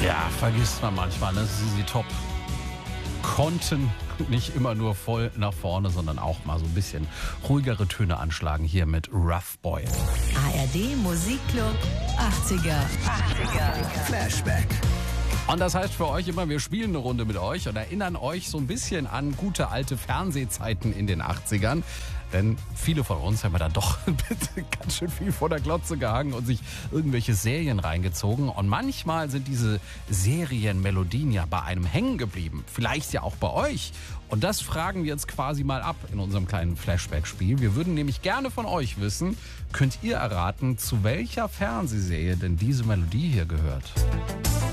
Ja, vergisst man manchmal, ne? ZZ Top konnten nicht immer nur voll nach vorne, sondern auch mal so ein bisschen ruhigere Töne anschlagen hier mit Rough Boy. ARD Musikclub 80er. Flashback. Und das heißt für euch immer, wir spielen eine Runde mit euch und erinnern euch so ein bisschen an gute alte Fernsehzeiten in den 80ern. Denn viele von uns haben ja da doch ganz schön viel vor der Glotze gehangen und sich irgendwelche Serien reingezogen. Und manchmal sind diese Serienmelodien ja bei einem hängen geblieben. Vielleicht ja auch bei euch. Und das fragen wir jetzt quasi mal ab in unserem kleinen Flashback-Spiel. Wir würden nämlich gerne von euch wissen, könnt ihr erraten, zu welcher Fernsehserie denn diese Melodie hier gehört?